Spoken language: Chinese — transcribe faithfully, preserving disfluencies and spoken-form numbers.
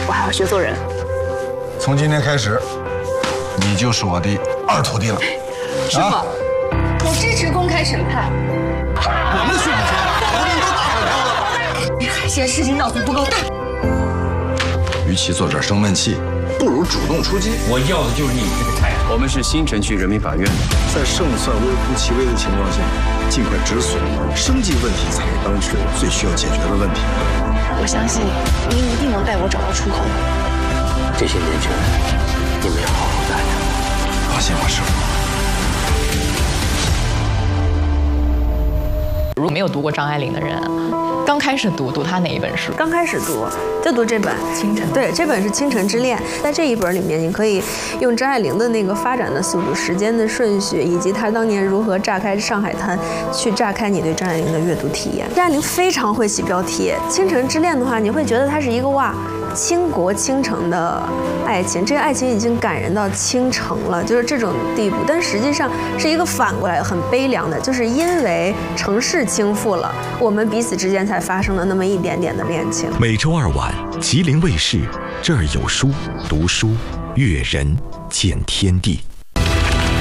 我还要学做人。 从今天开始，你就是我的二徒弟了。 师傅，我支持公开审判。 我们训练徒弟都打上挑了。 你还嫌事情闹得不够大？ 与其坐这儿生闷气，不如主动出击。 我要的就是你这个态度。我们是新城区人民法院， 在胜算微乎其微的情况下，尽快止损。生计问题才是当前最需要解决的问题。 我相信您一定能带我找到出口。 这些年轻人，你们要好好干呀！ 放心吧，师傅。 如果没有读过张爱玲的人，刚开始读读她哪一本书？ 刚开始读就读这本《倾城》，对，这本是《倾城之恋》。在这一本里面，你可以用张爱玲的那个发展的速度、时间的顺序，以及她当年如何炸开上海滩，去炸开你对张爱玲的阅读体验。张爱玲非常会起标题，《倾城之恋》的话，你会觉得它是一个哇。倾国倾城的爱情，这个爱情已经感人到倾城了，就是这种地步。但实际上是一个反过来很悲凉的，就是因为城市倾覆了，我们彼此之间才发生了那么一点点的恋情。 每周二晚，吉林卫视《这儿有书》，读书阅人见天地。